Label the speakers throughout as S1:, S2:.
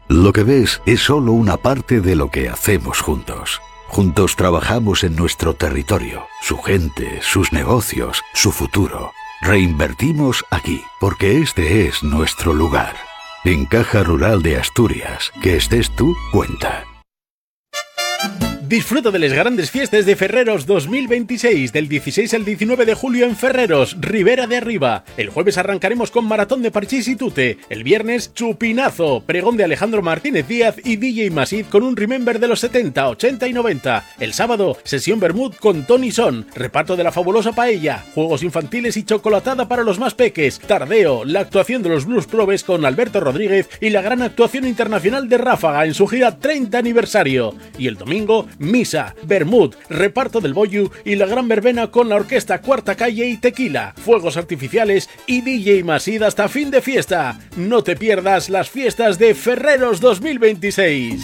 S1: Lo que ves es solo una parte de lo que hacemos juntos. Juntos trabajamos en nuestro territorio, su gente, sus negocios, su futuro. Reinvertimos aquí, porque este es nuestro lugar. En Caja Rural de Asturias, que estés tú, cuenta.
S2: Disfruta de las grandes fiestas de Ferreros 2026, del 16 al 19 de julio en Ferreros, Ribera de Arriba. El jueves arrancaremos con maratón de parchís y tute. El viernes, chupinazo, pregón de Alejandro Martínez Díaz y DJ Masid con un remember de los 70, 80 y 90. El sábado, sesión Bermud con Tony Son, reparto de la fabulosa paella, juegos infantiles y chocolatada para los más peques. Tardeo, la actuación de los Blues Probes con Alberto Rodríguez y la gran actuación internacional de Ráfaga en su gira 30 aniversario. Y el domingo, misa, Bermud, reparto del Boyu y la gran verbena con la orquesta Cuarta Calle y Tequila, fuegos artificiales y DJ Masid hasta fin de fiesta. No te pierdas las fiestas de Ferreros 2026.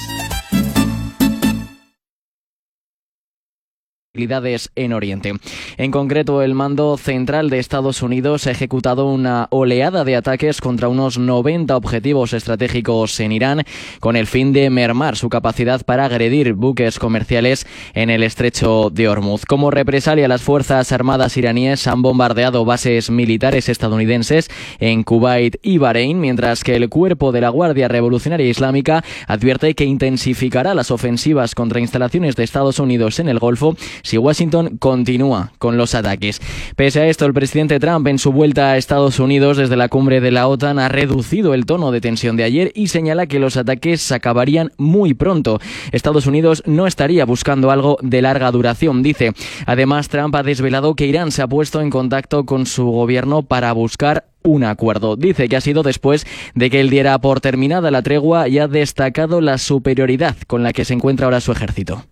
S3: En Oriente. En concreto, el mando central de Estados Unidos ha ejecutado una oleada de ataques contra unos 90 objetivos estratégicos en Irán, con el fin de mermar su capacidad para agredir buques comerciales en el estrecho de Hormuz. Como represalia, las fuerzas armadas iraníes han bombardeado bases militares estadounidenses en Kuwait y Bahrein, mientras que el cuerpo de la Guardia Revolucionaria Islámica advierte que intensificará las ofensivas contra instalaciones de Estados Unidos en el Golfo si Washington continúa con los ataques. Pese a esto, el presidente Trump, en su vuelta a Estados Unidos desde la cumbre de la OTAN, ha reducido el tono de tensión de ayer y señala que los ataques acabarían muy pronto. Estados Unidos no estaría buscando algo de larga duración, dice. Además, Trump ha desvelado que Irán se ha puesto en contacto con su gobierno para buscar un acuerdo. Dice que ha sido después de que él diera por terminada la tregua y ha destacado la superioridad con la que se encuentra ahora su ejército.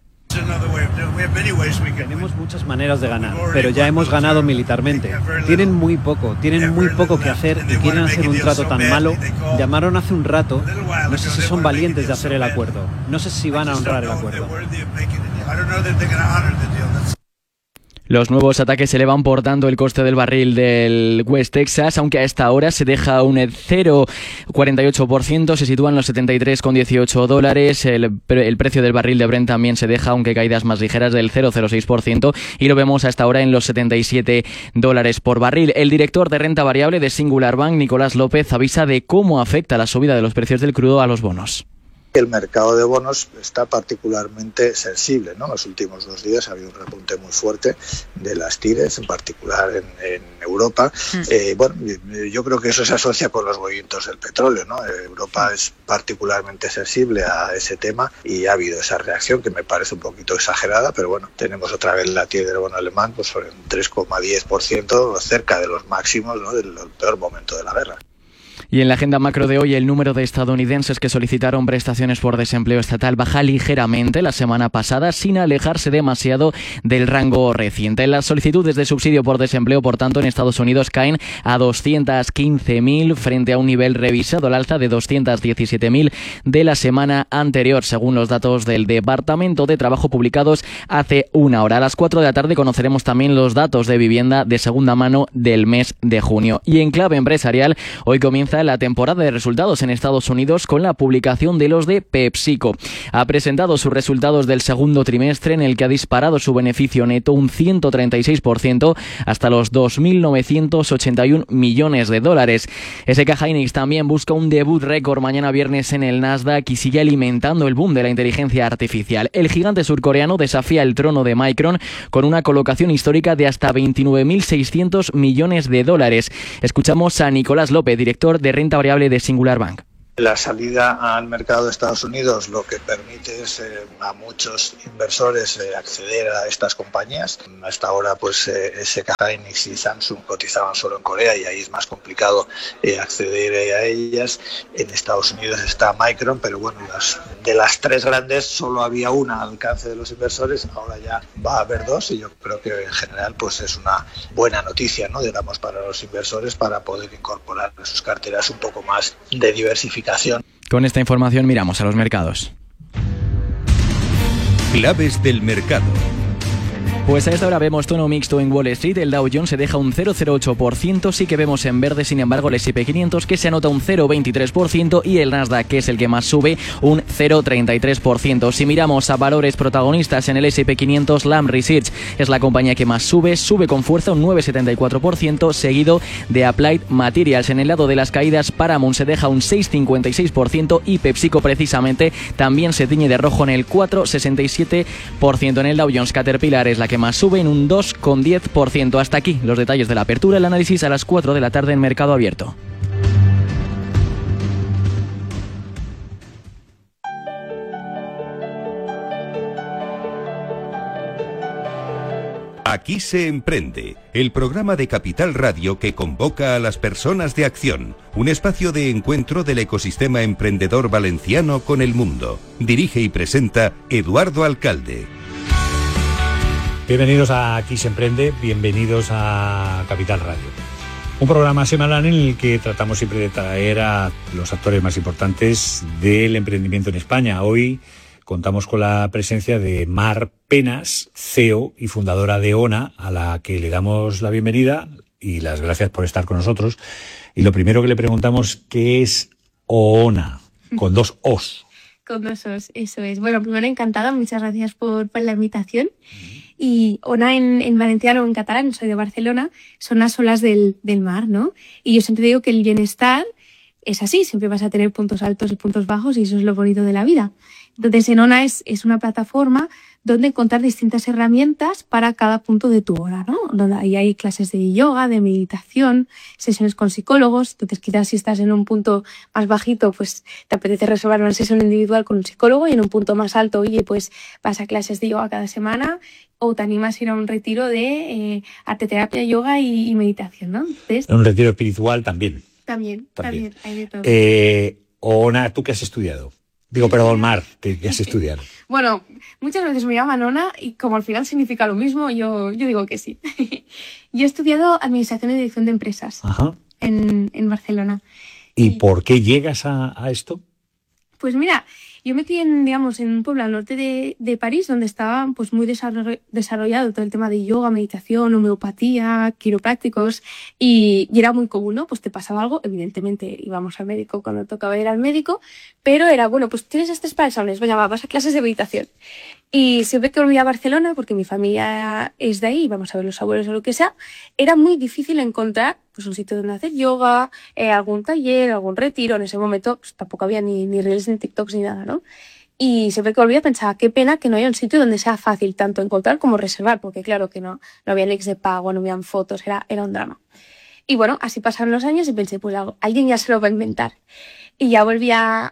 S4: Tenemos muchas maneras de ganar, pero ya hemos ganado militarmente. Tienen muy poco que hacer y quieren hacer un trato tan malo. Llamaron hace un rato, no sé si son valientes de hacer el acuerdo, no sé si van a honrar el acuerdo.
S3: Los nuevos ataques elevan, por tanto, el coste del barril del West Texas, aunque a esta hora se deja un 0,48%, se sitúa en los $73,18. El precio del barril de Brent también se deja, aunque caídas más ligeras, del 0,06%, y lo vemos hasta ahora en los $77 por barril. El director de renta variable de Singular Bank, Nicolás López, avisa de cómo afecta la subida de los precios del crudo a los bonos.
S5: El mercado de bonos está particularmente sensible, ¿no? En los últimos 2 días ha habido un repunte muy fuerte de las tires, en particular en Europa. Yo creo que eso se asocia con los movimientos del petróleo, ¿no? Europa es particularmente sensible a ese tema y ha habido esa reacción que me parece un poquito exagerada, pero bueno, tenemos otra vez la TIR del bono alemán pues sobre un 3,10%, cerca de los máximos, ¿no? Del peor momento de la guerra.
S3: Y en la agenda macro de hoy, el número de estadounidenses que solicitaron prestaciones por desempleo estatal baja ligeramente la semana pasada, sin alejarse demasiado del rango reciente. Las solicitudes de subsidio por desempleo, por tanto, en Estados Unidos caen a 215.000 frente a un nivel revisado al alza de 217.000 de la semana anterior, según los datos del Departamento de Trabajo publicados hace una hora. A las 4 de la tarde conoceremos también los datos de vivienda de segunda mano del mes de junio. Y en clave empresarial, hoy comienza la temporada de resultados en Estados Unidos con la publicación de los de PepsiCo. Ha presentado sus resultados del segundo trimestre, en el que ha disparado su beneficio neto un 136% hasta los $2.981 millones. SK Hynix también busca un debut récord mañana viernes en el Nasdaq y sigue alimentando el boom de la inteligencia artificial. El gigante surcoreano desafía el trono de Micron con una colocación histórica de hasta $29.600 millones. Escuchamos a Nicolás López, director de renta variable de Singular Bank.
S5: La salida al mercado de Estados Unidos lo que permite es a muchos inversores acceder a estas compañías. Hasta ahora pues SK Hynix y Samsung cotizaban solo en Corea y ahí es más complicado acceder a ellas. En Estados Unidos está Micron, pero bueno, de las 3 grandes solo había una al alcance de los inversores, ahora ya va a haber 2 y yo creo que en general pues es una buena noticia, ¿no? Digamos, para los inversores, para poder incorporar a sus carteras un poco más de diversificación.
S3: Con esta información miramos a los mercados.
S6: Claves del mercado.
S3: Pues a esta hora vemos tono mixto en Wall Street. El Dow Jones se deja un 0,08%, sí que vemos en verde, sin embargo, el S&P 500 que se anota un 0,23% y el Nasdaq, que es el que más sube, un 0,33%. Si miramos a valores protagonistas en el S&P 500, Lam Research es la compañía que más sube con fuerza un 9,74%, seguido de Applied Materials. En el lado de las caídas, Paramount se deja un 6,56% y PepsiCo precisamente también se tiñe de rojo en el 4,67%. En el Dow Jones, Caterpillar es la que más sube en un 2,10%. Hasta aquí los detalles de la apertura. El análisis a las 4 de la tarde en Mercado Abierto.
S6: Aquí se emprende, el programa de Capital Radio que convoca a las personas de acción, un espacio de encuentro del ecosistema emprendedor valenciano con el mundo. Dirige y presenta Eduardo Alcalde.
S7: Bienvenidos a Aquí se emprende, bienvenidos a Capital Radio. Un programa semanal en el que tratamos siempre de traer a los actores más importantes del emprendimiento en España. Hoy contamos con la presencia de Mar Penas, CEO y fundadora de ONA, a la que le damos la bienvenida y las gracias por estar con nosotros. Y lo primero que le preguntamos, ¿qué es ONA? Con 2 O's.
S8: Con 2 O's, eso es. Bueno, primero encantada, muchas gracias por la invitación. Y ONA en valenciano o en catalán, soy de Barcelona, son las olas del mar, ¿no? Y yo siempre digo que el bienestar es así, siempre vas a tener puntos altos y puntos bajos y eso es lo bonito de la vida. Entonces, en ONA es una plataforma donde encontrar distintas herramientas para cada punto de tu hora, ¿no? Donde ahí hay clases de yoga, de meditación, sesiones con psicólogos. Entonces, quizás si estás en un punto más bajito, pues te apetece reservar una sesión individual con un psicólogo, y en un punto más alto, oye, pues vas a clases de yoga cada semana o te animas a ir a un retiro de arteterapia, yoga y meditación, ¿no? Entonces,
S7: Un retiro espiritual también.
S8: También, hay de todo.
S7: ONA, ¿tú qué has estudiado? Digo, perdón, Mar, ¿qué has estudiado?
S8: Bueno, muchas veces me llaman ONA y como al final significa lo mismo, yo digo que sí. Yo he estudiado Administración y Dirección de Empresas.
S7: Ajá.
S8: En Barcelona.
S7: ¿Y por qué llegas a esto?
S8: Pues mira, yo me crié en un pueblo al norte de París, donde estaba pues muy desarrollado todo el tema de yoga, meditación, homeopatía, quiroprácticos, y era muy común, ¿no? Pues te pasaba algo, evidentemente íbamos al médico cuando tocaba ir al médico, pero era, bueno, pues tienes estrés para exámenes, vas a clases de meditación. Y siempre que volvía a Barcelona, porque mi familia es de ahí, vamos a ver los abuelos o lo que sea, era muy difícil encontrar pues un sitio donde hacer yoga, algún taller, algún retiro. En ese momento pues, tampoco había ni reels, ni TikToks, ni nada, ¿no? Y siempre que volvía pensaba, qué pena que no haya un sitio donde sea fácil tanto encontrar como reservar, porque claro que no había links de pago, no habían fotos, era un drama. Y bueno, así pasaron los años y pensé, pues alguien ya se lo va a inventar. Y ya volví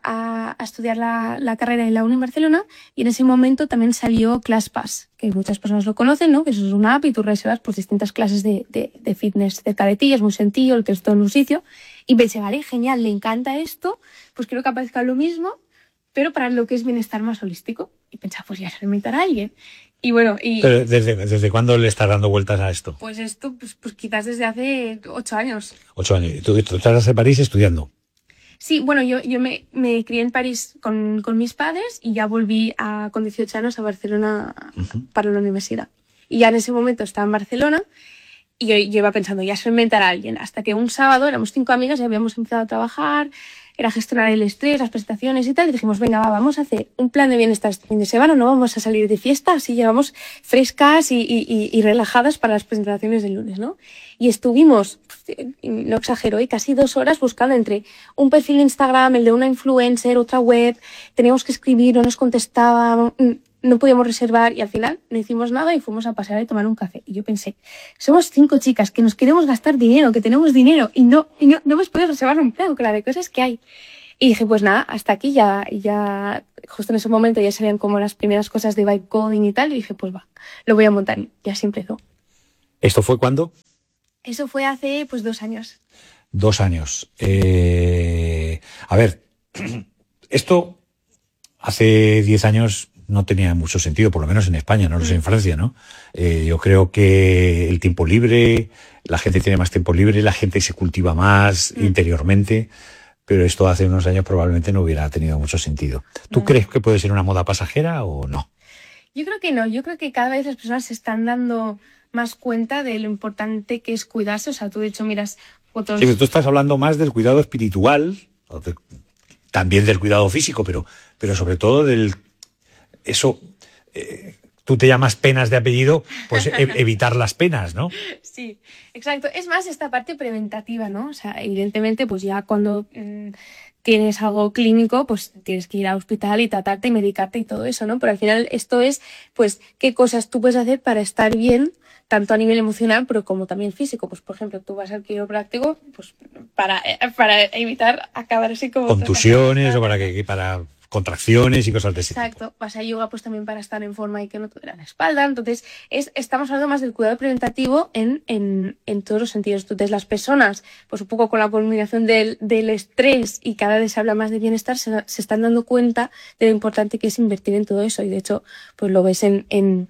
S8: a estudiar la carrera en la UNI en Barcelona, y en ese momento también salió ClassPass, que muchas personas lo conocen, ¿no? Que eso es una app y tú reservas pues distintas clases de fitness cerca de ti, es muy sencillo, lo tienes todo en un sitio. Y pensé, vale, genial, le encanta esto, pues quiero que aparezca lo mismo, pero para lo que es bienestar más holístico. Y pensaba, pues ya se lo inventará a alguien. Y bueno,
S7: ¿Pero desde cuándo le estás dando vueltas a esto?
S8: Pues esto, pues quizás desde hace 8 años.
S7: 8 años. ¿Y tú estás en París estudiando?
S8: Sí, bueno, yo me crié en París con mis padres y ya volví con 18 años a Barcelona para la universidad. Y ya en ese momento estaba en Barcelona y yo iba pensando, ya se lo inventará alguien. Hasta que un sábado éramos 5 amigas y habíamos empezado a trabajar, era gestionar el estrés, las prestaciones y tal, y dijimos, venga, vamos a hacer un plan de bienestar este fin de semana, no vamos a salir de fiesta, así llegamos frescas y relajadas para las presentaciones del lunes, ¿no? Y estuvimos, no exagero, casi 2 horas buscando entre un perfil de Instagram, el de una influencer, otra web, teníamos que escribir, no nos contestaba, no podíamos reservar, y al final no hicimos nada y fuimos a pasear y tomar un café. Y yo pensé, somos 5 chicas que nos queremos gastar dinero, que tenemos dinero y no hemos podido reservar un plan con la de cosas que hay. Y dije, pues nada, hasta aquí ya justo en ese momento ya salían como las primeras cosas de vibe coding y tal, y dije, pues va, lo voy a montar. Y así empezó.
S7: ¿Esto fue cuándo?
S8: Eso fue hace pues 2 años.
S7: 2 años. A ver, esto hace 10 años no tenía mucho sentido, por lo menos en España, no lo sé en Francia, ¿no? Yo creo que el tiempo libre, la gente tiene más tiempo libre, la gente se cultiva más interiormente, pero esto hace unos años probablemente no hubiera tenido mucho sentido. ¿Tú crees que puede ser una moda pasajera o no?
S8: Yo creo que no, yo creo que cada vez las personas se están dando más cuenta de lo importante que es cuidarse. O sea, tú de hecho miras fotos...
S7: Sí, pero tú estás hablando más del cuidado espiritual, también del cuidado físico, pero sobre todo del... Eso... tú te llamas penas de apellido, pues evitar las penas, ¿no?
S8: Sí, exacto. Es más esta parte preventativa, ¿no? O sea, evidentemente, pues ya cuando tienes algo clínico, pues tienes que ir al hospital y tratarte y medicarte y todo eso, ¿no? Pero al final esto es, pues, qué cosas tú puedes hacer para estar bien, tanto a nivel emocional, pero como también físico. Pues, por ejemplo, tú vas al quiropráctico, pues, para evitar acabar así como...
S7: Contusiones o para contracciones y cosas de ese tipo.
S8: Exacto. Vas a yoga pues también para estar en forma y que no te duele la espalda. Entonces, estamos hablando más del cuidado preventativo en todos los sentidos. Entonces, las personas, pues un poco con la combinación del estrés y cada vez se habla más de bienestar, se están dando cuenta de lo importante que es invertir en todo eso. Y de hecho, pues lo ves en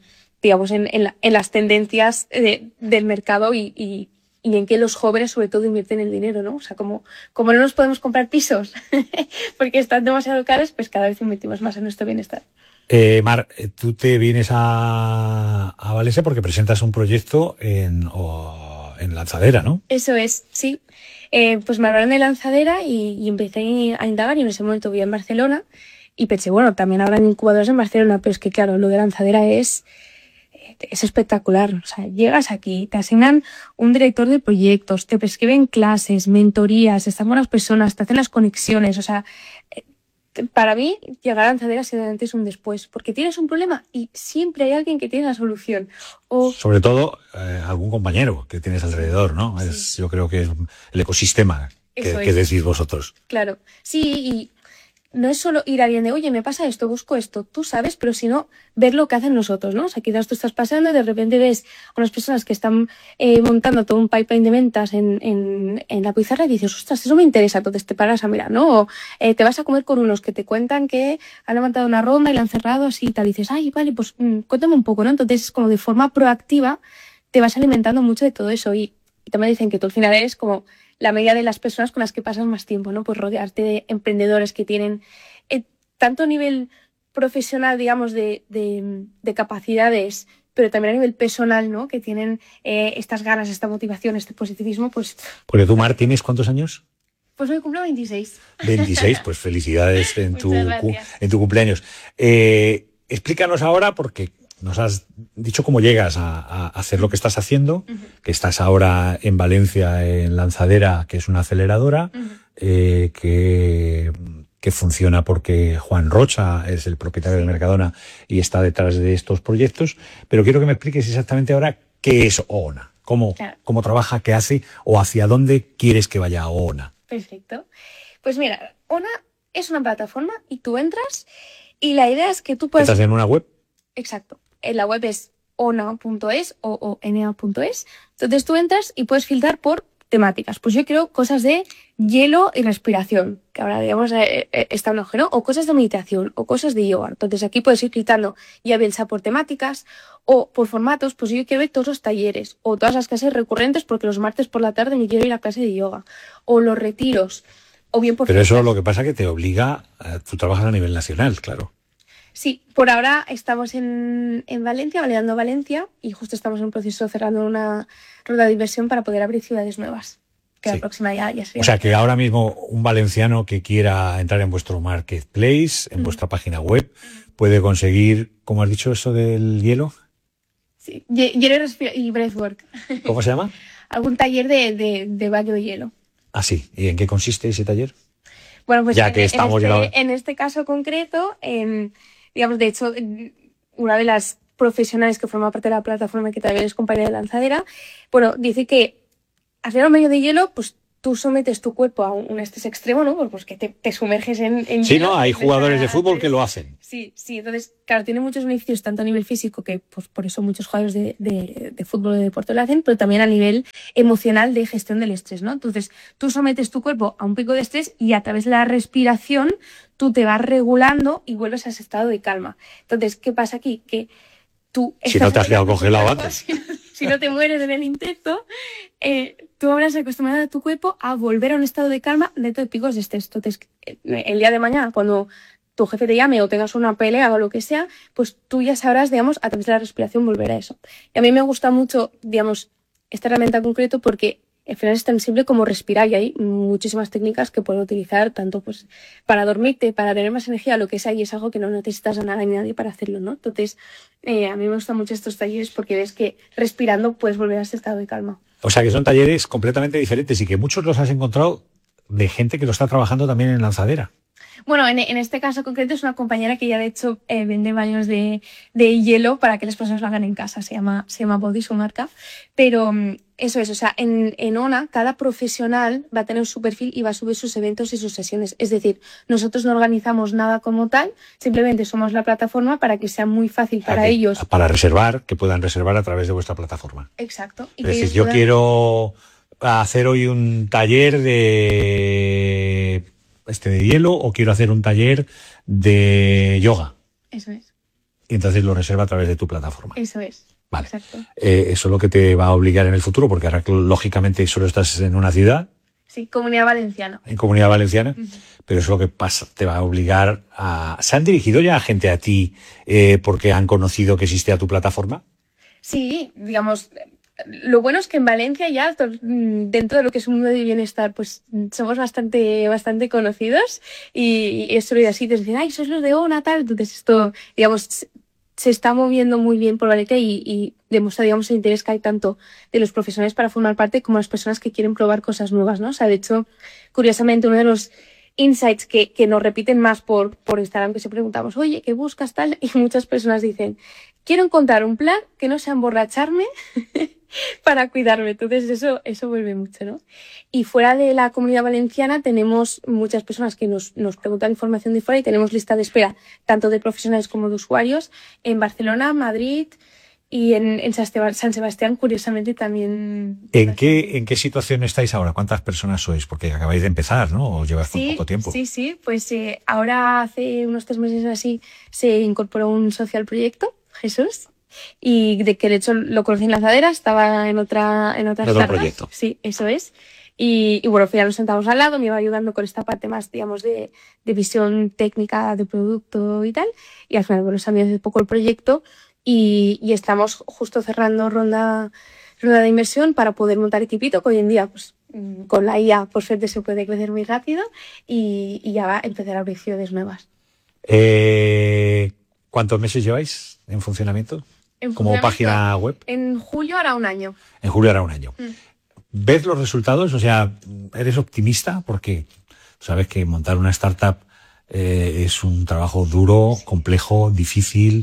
S8: las tendencias del mercado y en que los jóvenes sobre todo invierten el dinero, ¿no? O sea, como no nos podemos comprar pisos porque están demasiado caros, pues cada vez invertimos más en nuestro bienestar.
S7: Mar, tú te vienes a Valencia porque presentas un proyecto en Lanzadera, ¿no?
S8: Eso es, sí. Pues me hablaron de Lanzadera y empecé a indagar y en ese momento vivía en Barcelona y pensé, bueno, también habrán incubadoras en Barcelona, pero es que claro, lo de Lanzadera es espectacular. O sea, llegas aquí, te asignan un director de proyectos, te prescriben clases, mentorías, están buenas personas, te hacen las conexiones. O sea, para mí, llegar a Lanzadera es un antes y un después, porque tienes un problema y siempre hay alguien que tiene la solución.
S7: Sobre todo, algún compañero que tienes alrededor, ¿no?
S8: Sí.
S7: Yo creo que es el ecosistema que decís vosotros.
S8: Claro, sí, y no es solo ir a alguien de, oye, me pasa esto, busco esto, tú sabes, pero sino ver lo que hacen los otros, ¿no? O sea, quizás tú estás pasando y de repente ves a unas personas que están montando todo un pipeline de ventas en la pizarra y dices, ostras, eso me interesa, entonces te paras a mirar, ¿no? O te vas a comer con unos que te cuentan que han levantado una ronda y la han cerrado así y tal, y dices, ay, vale, pues cuéntame un poco, ¿no? Entonces es como de forma proactiva te vas alimentando mucho de todo eso y también dicen que tú al final eres como la media de las personas con las que pasas más tiempo, ¿no? Pues rodearte de emprendedores que tienen tanto a nivel profesional, digamos, de capacidades, pero también a nivel personal, ¿no? Que tienen estas ganas, esta motivación, este positivismo, pues...
S7: Porque tú, Mar, ¿tienes cuántos años?
S8: Pues hoy cumplo 26.
S7: 26, pues felicidades en tu cumpleaños. Explícanos ahora, porque nos has dicho cómo llegas a hacer lo que estás haciendo, que estás ahora en Valencia, en Lanzadera, que es una aceleradora, que funciona porque Juan Rocha es el propietario de Mercadona y está detrás de estos proyectos. Pero quiero que me expliques exactamente ahora qué es OONA, cómo trabaja, qué hace o hacia dónde quieres que vaya OONA.
S8: Perfecto. Pues mira, OONA es una plataforma y tú entras y la idea es que tú puedes...
S7: ¿Estás en una web?
S8: Exacto. En la web es ona.es o ona.es. Entonces tú entras y puedes filtrar por temáticas. Pues yo quiero cosas de hielo y respiración, que ahora digamos está un ojo, ¿no? O cosas de meditación o cosas de yoga. Entonces aquí puedes ir clicando ya bien sea por temáticas o por formatos. Pues yo quiero ver todos los talleres o todas las clases recurrentes porque los martes por la tarde me quiero ir a clase de yoga o los retiros o bien por...
S7: Pero eso lo que pasa es que te obliga, tú trabajas a nivel nacional, claro.
S8: Sí, por ahora estamos en Valencia, validando Valencia, y justo estamos en un proceso cerrando una ronda de inversión para poder abrir ciudades nuevas. Que la próxima ya sería.
S7: O sea, que ahora mismo un valenciano que quiera entrar en vuestro marketplace, en vuestra página web, puede conseguir, ¿cómo has dicho eso del hielo?
S8: Sí, hielo y breathwork.
S7: ¿Cómo se llama?
S8: Algún taller de baño de hielo.
S7: Ah, sí. ¿Y en qué consiste ese taller?
S8: Bueno, pues
S7: ya que estamos
S8: en este caso concreto, digamos, de hecho, una de las profesionales que forma parte de la plataforma, que también es compañera de Lanzadera, bueno, dice que hacer un baño de hielo, pues tú sometes tu cuerpo a un estrés extremo, ¿no? Pues que te sumerges en
S7: sí,
S8: hielo.
S7: ¿no? Hay jugadores de fútbol que lo hacen.
S8: Sí, entonces, claro, tiene muchos beneficios, tanto a nivel físico, que pues por eso muchos jugadores de fútbol o de deporte lo hacen, pero también a nivel emocional de gestión del estrés, ¿no? Entonces, tú sometes tu cuerpo a un pico de estrés y a través de la respiración tú te vas regulando y vuelves a ese estado de calma. Entonces, ¿qué pasa aquí? Que tú...
S7: Si no te has quedado congelado antes.
S8: Si no te mueres en el intento, tú habrás acostumbrado a tu cuerpo a volver a un estado de calma dentro de picos de estrés. Entonces, el día de mañana, cuando tu jefe te llame o tengas una pelea o lo que sea, pues tú ya sabrás, digamos, a través de la respiración volver a eso. Y a mí me gusta mucho, digamos, esta herramienta en concreto porque al final es tan simple como respirar y hay muchísimas técnicas que puedes utilizar tanto pues para dormirte, para tener más energía, lo que sea, y es algo que no necesitas a nada ni a nadie para hacerlo, ¿no? Entonces, a mí me gustan mucho estos talleres porque ves que respirando puedes volver a ese estado de calma.
S7: O sea que son talleres completamente diferentes y que muchos los has encontrado de gente que lo está trabajando también en lanzadera.
S8: Bueno, en este caso concreto es una compañera que ya de hecho vende baños de hielo para que las personas lo hagan en casa. Se llama Body, su marca. Pero eso es, o sea, en ONA cada profesional va a tener su perfil y va a subir sus eventos y sus sesiones. Es decir, nosotros no organizamos nada como tal, simplemente somos la plataforma para que sea muy fácil para ellos.
S7: Para reservar, que puedan reservar a través de vuestra plataforma.
S8: Exacto.
S7: Es decir, yo quiero hacer hoy un taller de hielo o quiero hacer un taller de yoga.
S8: Eso es.
S7: Y entonces lo reserva a través de tu plataforma.
S8: Eso es.
S7: Vale.
S8: Exacto.
S7: Eso es lo que te va a obligar en el futuro, porque ahora lógicamente solo estás en una ciudad.
S8: Sí, Comunidad Valenciana.
S7: En Comunidad Valenciana. Pero eso es lo que pasa, te va a obligar a... ¿Se han dirigido ya gente a ti porque han conocido que existe a tu plataforma?
S8: Sí, digamos... Lo bueno es que en Valencia ya, dentro de lo que es un mundo de bienestar, pues somos bastante conocidos y es solo así, te dicen, ay, sois los de ONA, tal. Entonces esto, digamos, se está moviendo muy bien por Valencia y demuestra, digamos, el interés que hay tanto de los profesionales para formar parte como las personas que quieren probar cosas nuevas, ¿no? O sea, de hecho, curiosamente, uno de los insights que nos repiten más por Instagram, que se preguntamos, oye, ¿qué buscas tal? Y muchas personas dicen, quiero encontrar un plan que no sea emborracharme para cuidarme. Entonces eso vuelve mucho, ¿no? Y fuera de la Comunidad Valenciana tenemos muchas personas que nos preguntan información de fuera y tenemos lista de espera tanto de profesionales como de usuarios en Barcelona, Madrid y en San Sebastián, curiosamente también.
S7: ¿En qué situación estáis ahora? ¿Cuántas personas sois? Porque acabáis de empezar, ¿no? ¿O llevas con poco tiempo?
S8: Sí. Pues ahora hace unos 3 meses así se incorporó un social proyecto, Jesús, y de que de hecho lo conocí en Lanzadera, estaba en otra
S7: proyecto.
S8: Sí, eso es. Y bueno, al final nos sentamos al lado, me iba ayudando con esta parte más, digamos, de visión técnica de producto y tal. Y al final, bueno, se ha hace poco el proyecto y estamos justo cerrando ronda de inversión para poder montar equipito, que hoy en día, pues con la IA, por suerte, se puede crecer muy rápido y ya va a empezar a abrir ciudades nuevas.
S7: ¿Cuántos meses lleváis en funcionamiento? Como página web.
S8: En julio hará un año.
S7: En julio hará un año. ¿Ves los resultados? O sea, ¿eres optimista? Porque sabes que montar una startup es un trabajo duro, complejo, difícil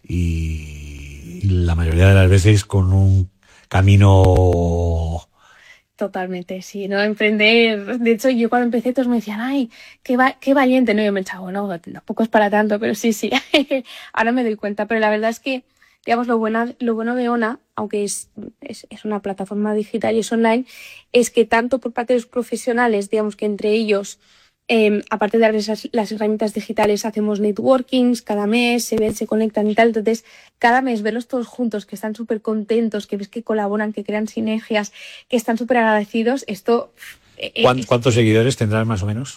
S7: y la mayoría de las veces con un camino...
S8: Totalmente, sí, ¿no? Emprender. De hecho, yo cuando empecé todos me decían, ay, qué valiente, ¿no? Y yo me echaba, bueno, tampoco es para tanto, pero sí. Ahora me doy cuenta, pero la verdad es que, digamos, lo bueno de ONA, aunque es una plataforma digital y es online, es que tanto por parte de los profesionales, digamos que entre ellos, aparte de darles las herramientas digitales, hacemos networkings cada mes, se ven, se conectan y tal. Entonces, cada mes verlos todos juntos, que están súper contentos, que ves que colaboran, que crean sinergias, que están súper agradecidos, esto...
S7: ¿Cuántos seguidores tendrán más o menos?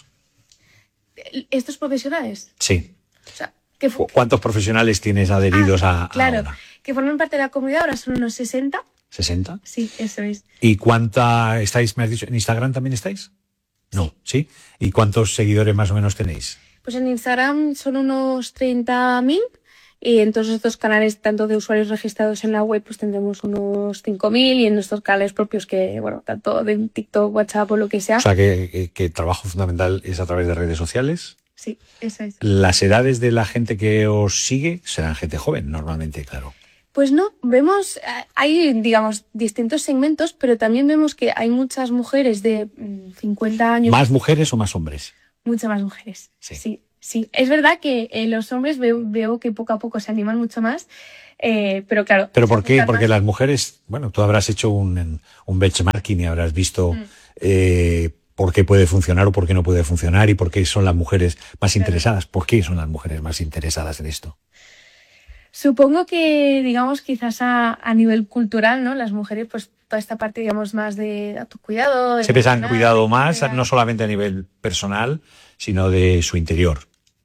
S8: ¿Estos profesionales?
S7: Sí.
S8: O sea,
S7: ¿cuántos profesionales tienes adheridos a
S8: claro,
S7: ONA?
S8: Que forman parte de la comunidad, ahora son unos 60.
S7: ¿60?
S8: Sí, eso es.
S7: ¿Y cuánta estáis, me has dicho, en Instagram también estáis? No, ¿sí? ¿Y cuántos seguidores más o menos tenéis?
S8: Pues en Instagram son unos 30.000 y en todos estos canales, tanto de usuarios registrados en la web, pues tendremos unos 5.000 y en nuestros canales propios que, bueno, tanto de TikTok, WhatsApp o lo que sea.
S7: O sea, que el trabajo fundamental es a través de redes sociales.
S8: Sí, eso es.
S7: Las edades de la gente que os sigue serán gente joven, normalmente, claro.
S8: Pues no, vemos, hay, digamos, distintos segmentos, pero también vemos que hay muchas mujeres de 50 años.
S7: ¿Más mujeres o más hombres?
S8: Muchas más mujeres, sí. Es verdad que los hombres veo que poco a poco se animan mucho más, pero claro.
S7: ¿Pero por qué? Porque las mujeres, bueno, tú habrás hecho un benchmarking y habrás visto por qué puede funcionar o por qué no puede funcionar y por qué son las mujeres más interesadas. ¿Por qué son las mujeres más interesadas en esto?
S8: Supongo que, digamos, quizás a nivel cultural, ¿no? Las mujeres, pues toda esta parte, digamos, más de autocuidado.
S7: Se les han cuidado más, no solamente a nivel personal, sino de su interior.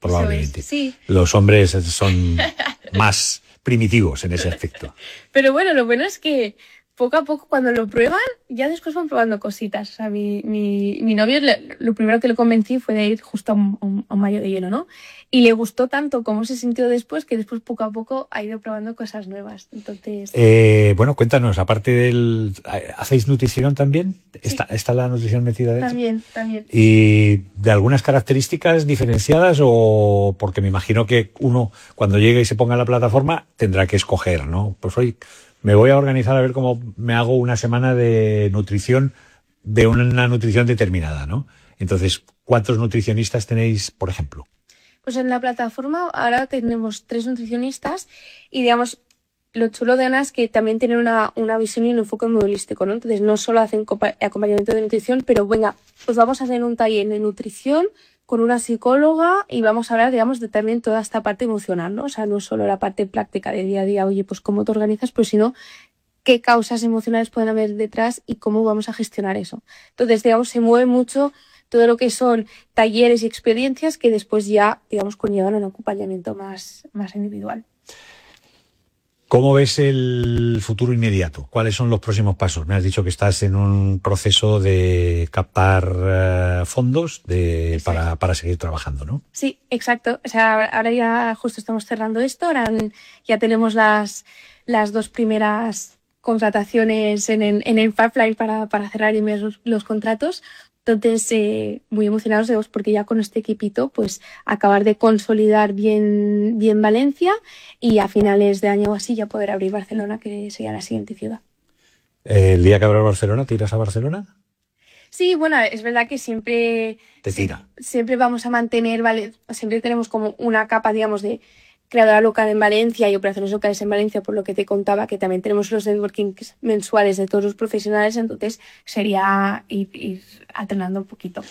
S7: probablemente.
S8: Sí.
S7: Los hombres son más primitivos en ese aspecto.
S8: Pero bueno, lo bueno es que poco a poco cuando lo prueban, ya después van probando cositas. O sea, mi novio, lo primero que le convencí fue de ir justo a un mayo de hielo, ¿no? Y le gustó tanto cómo se sintió después, que después poco a poco ha ido probando cosas nuevas. Entonces...
S7: Bueno, cuéntanos, aparte del... ¿Hacéis nutrición también?
S8: Sí.
S7: ¿Está la nutrición metida dentro?
S8: También.
S7: ¿Y de algunas características diferenciadas o...? Porque me imagino que uno, cuando llegue y se ponga en la plataforma, tendrá que escoger, ¿no? Pues hoy me voy a organizar a ver cómo me hago una semana de nutrición, de una nutrición determinada, ¿no? Entonces, ¿cuántos nutricionistas tenéis, por ejemplo?
S8: Pues en la plataforma ahora tenemos 3 nutricionistas y, digamos, lo chulo de Ana es que también tienen una visión y un enfoque muy holístico, ¿no? Entonces no solo hacen acompañamiento de nutrición, pero venga, pues vamos a hacer un taller de nutrición con una psicóloga y vamos a hablar, digamos, de también toda esta parte emocional, ¿no? O sea, no solo la parte práctica de día a día, oye, pues cómo te organizas, pues sino qué causas emocionales pueden haber detrás y cómo vamos a gestionar eso. Entonces, digamos, se mueve mucho todo lo que son talleres y experiencias que después ya, digamos, conllevan un acompañamiento más individual.
S7: ¿Cómo ves el futuro inmediato? ¿Cuáles son los próximos pasos? Me has dicho que estás en un proceso de captar fondos para seguir trabajando, ¿no?
S8: Sí, exacto. O sea, ahora ya justo estamos cerrando esto. Ahora ya tenemos las 2 primeras contrataciones en el pipeline para cerrar y enviar los contratos. Entonces, muy emocionados de vos porque ya con este equipito, pues acabar de consolidar bien Valencia y a finales de año o así ya poder abrir Barcelona, que sería la siguiente ciudad.
S7: ¿El día que abra Barcelona, te irás a Barcelona?
S8: Sí, bueno, es verdad que siempre...
S7: Te tira.
S8: Siempre vamos a mantener, ¿vale? Siempre tenemos como una capa, digamos, de creadora local en Valencia y operaciones locales en Valencia, por lo que te contaba, que también tenemos los networkings mensuales de todos los profesionales, entonces sería ir alternando un poquito.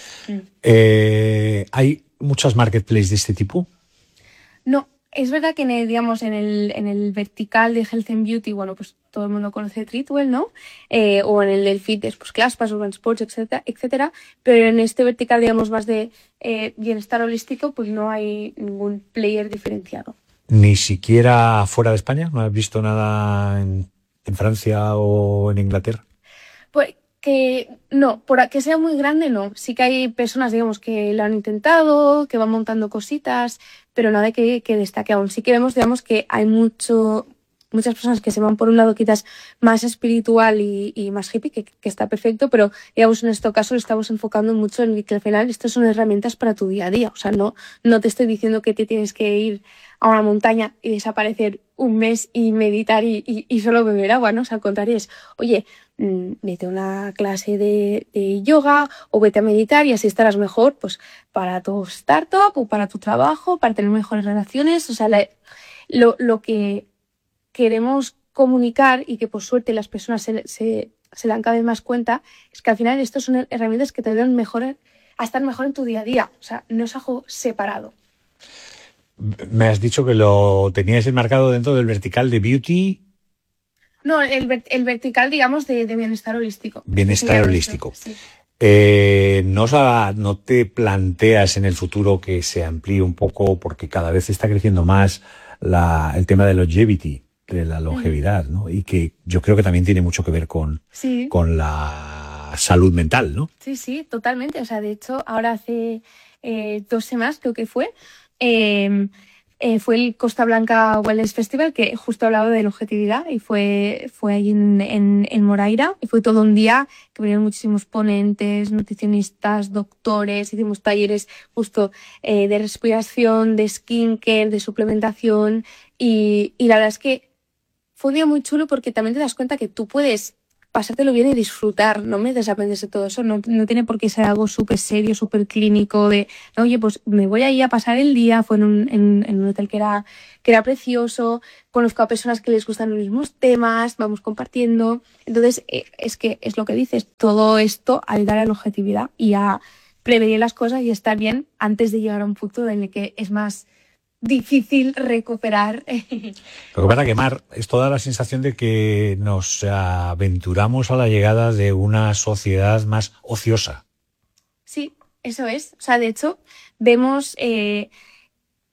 S7: ¿Hay muchas marketplaces de este tipo?
S8: No, es verdad que digamos, en el vertical de Health and Beauty, bueno, pues todo el mundo conoce Treatwell, ¿no? O en el del fitness, pues ClassPass, Urban Sports, etcétera. Pero en este vertical, digamos, más de bienestar holístico, pues no hay ningún player diferenciado.
S7: ¿Ni siquiera fuera de España? ¿No has visto nada en Francia o en Inglaterra?
S8: Pues que no, por que sea muy grande no. Sí que hay personas, digamos, que lo han intentado, que van montando cositas, pero nada que destaque aún. Sí que vemos, digamos, que hay muchas personas que se van por un lado quizás más espiritual y más hippie, que está perfecto, pero digamos en este caso lo estamos enfocando mucho en que al final estas son herramientas para tu día a día. O sea, no te estoy diciendo que te tienes que ir a una montaña y desaparecer un mes y meditar y solo beber agua, ¿no? O sea, al contrario es, oye, vete a una clase de yoga o vete a meditar y así estarás mejor, pues para tu startup o para tu trabajo, para tener mejores relaciones. O sea, lo que queremos comunicar y que por suerte las personas se dan cada vez más cuenta es que al final estas son herramientas que te ayudan a estar mejor en tu día a día. O sea, no es algo separado.
S7: Me has dicho que lo tenías enmarcado dentro del vertical de beauty.
S8: No, el vertical, digamos, de bienestar holístico.
S7: Bienestar holístico.
S8: Sí.
S7: ¿No te planteas en el futuro que se amplíe un poco, porque cada vez está creciendo más el tema de longevity, de la longevidad, ¿no? Y que yo creo que también tiene mucho que ver con la salud mental, ¿no?
S8: Sí, totalmente. O sea, de hecho, ahora hace 2 semanas, creo que fue el Costa Blanca Wellness Festival, que justo hablaba de longevidad y fue ahí en Moraira y fue todo un día que vinieron muchísimos ponentes, nutricionistas, doctores, hicimos talleres justo de respiración, de skincare, de suplementación y la verdad es que fue un día muy chulo porque también te das cuenta que tú puedes pasártelo bien y disfrutar, no me desaprendes de todo eso, no tiene por qué ser algo súper serio, súper clínico de, no, oye, pues me voy ahí a pasar el día, fue en un hotel que era precioso, conozco a personas que les gustan los mismos temas, vamos compartiendo, entonces es que es lo que dices, todo esto ayuda a la longevidad y a prevenir las cosas y estar bien antes de llegar a un punto en el que es más difícil recuperar.
S7: Lo que pasa que, Mar, esto da la sensación de que nos aventuramos a la llegada de una sociedad más ociosa.
S8: Sí, eso es. O sea, de hecho, vemos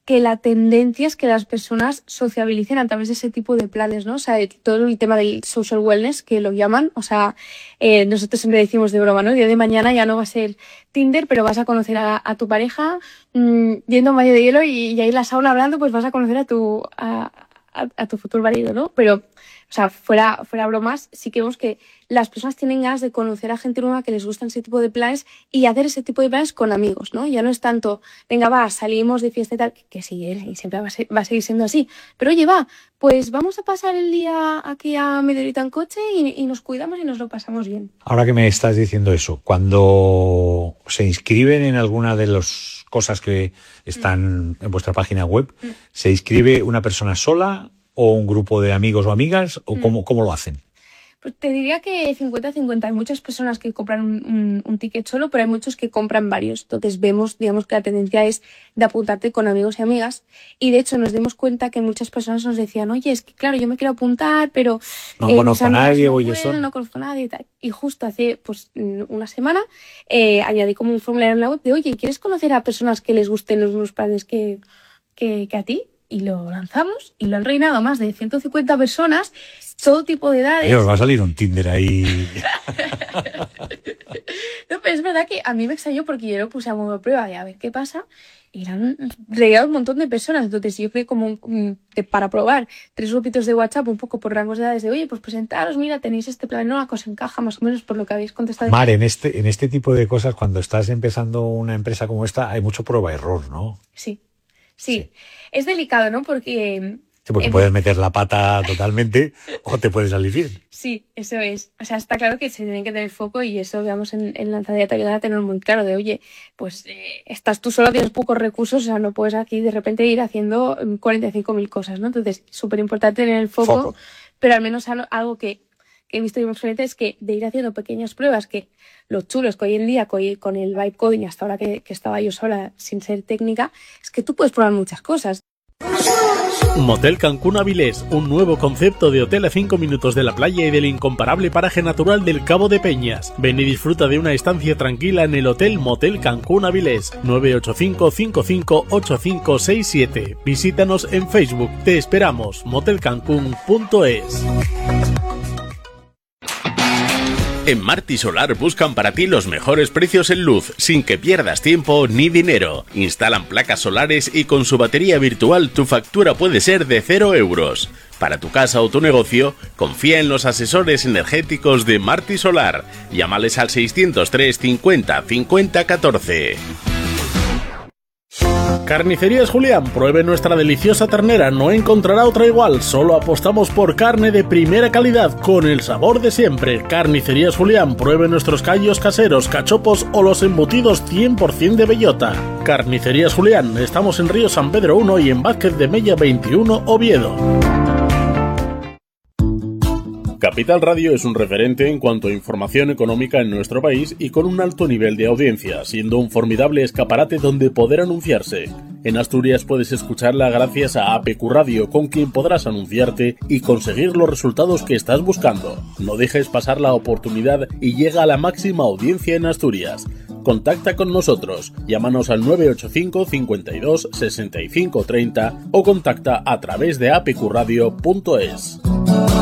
S8: que la tendencia es que las personas sociabilicen a través de ese tipo de planes, ¿no? O sea, todo el tema del social wellness, que lo llaman, o sea, nosotros siempre decimos de broma, ¿no? El día de mañana ya no va a ser Tinder, pero vas a conocer a tu pareja yendo a un baño de hielo y ahí en la sauna hablando, pues vas a conocer a tu futuro marido, ¿no? Pero, o sea, fuera bromas, sí que vemos que las personas tienen ganas de conocer a gente nueva que les gustan ese tipo de planes y hacer ese tipo de planes con amigos, ¿no? Ya no es tanto, venga, va, salimos de fiesta y tal, que sí, y siempre va a seguir siendo así. Pero oye, va, pues vamos a pasar el día aquí a media horita en coche y nos cuidamos y nos lo pasamos bien.
S7: Ahora que me estás diciendo eso, cuando se inscriben en alguna de las cosas que están en vuestra página web, ¿se inscribe una persona sola o un grupo de amigos o amigas? ¿O cómo lo hacen?
S8: Pues te diría que 50-50. Hay muchas personas que compran un ticket solo, pero hay muchos que compran varios. Entonces vemos, digamos, que la tendencia es de apuntarte con amigos y amigas. Y de hecho nos dimos cuenta que muchas personas nos decían, oye, es que claro, yo me quiero apuntar, pero
S7: no conozco a nadie, voy yo solo.
S8: No conozco a nadie y tal. Y justo hace pues una semana añadí como un formulario en la web de, oye, ¿quieres conocer a personas que les gusten los mismos planes que a ti? Y lo lanzamos y lo han reinado más de 150 personas, todo tipo de edades.
S7: Os va a salir un Tinder ahí.
S8: No, pero es verdad que a mí me extrañó porque yo lo puse a modo de prueba de a ver qué pasa y le han regalado un montón de personas. Entonces yo creo como para probar 3 grupitos de WhatsApp un poco por rangos de edades de, oye, pues presentaros, mira, tenéis este plan, no, la cosa encaja más o menos por lo que habéis contestado.
S7: Mar, en este tipo de cosas, cuando estás empezando una empresa como esta, hay mucho prueba-error, ¿no?
S8: Sí, es delicado, ¿no? Porque
S7: puedes meter la pata totalmente o te puede salir bien.
S8: Sí, eso es. O sea, está claro que se tiene que tener foco y eso, digamos, en Lanzadera te ayuda a tener muy claro de, oye, pues estás tú solo, tienes pocos recursos, o sea, no puedes aquí de repente ir haciendo 45.000 cosas, ¿no? Entonces, súper importante tener el foco, pero al menos algo que he visto muy excelente es que de ir haciendo pequeñas pruebas, que lo chulo es que hoy en día con el vibe coding, hasta ahora que estaba yo sola sin ser técnica, es que tú puedes probar muchas cosas.
S2: Motel Cancún Avilés, un nuevo concepto de hotel a 5 minutos de la playa y del incomparable paraje natural del Cabo de Peñas. Ven y disfruta de una estancia tranquila en el Hotel Motel Cancún Avilés, 985-558567. Visítanos en Facebook. Te esperamos. motelcancún.es. En Marti Solar buscan para ti los mejores precios en luz, sin que pierdas tiempo ni dinero. Instalan placas solares y con su batería virtual tu factura puede ser de 0 euros. Para tu casa o tu negocio, confía en los asesores energéticos de Marti Solar. Llámales al 603 50 50 14. Carnicerías Julián, pruebe nuestra deliciosa ternera, no encontrará otra igual, solo apostamos por carne de primera calidad, con el sabor de siempre. Carnicerías Julián, pruebe nuestros callos caseros, cachopos o los embutidos 100% de bellota. Carnicerías Julián, estamos en Río San Pedro 1 y en Vázquez de Mella 21, Oviedo. Capital Radio es un referente en cuanto a información económica en nuestro país y con un alto nivel de audiencia, siendo un formidable escaparate donde poder anunciarse. En Asturias puedes escucharla gracias a APQ Radio, con quien podrás anunciarte y conseguir los resultados que estás buscando. No dejes pasar la oportunidad y llega a la máxima audiencia en Asturias. Contacta con nosotros, llámanos al 985 52 65 30 o contacta a través de apqradio.es.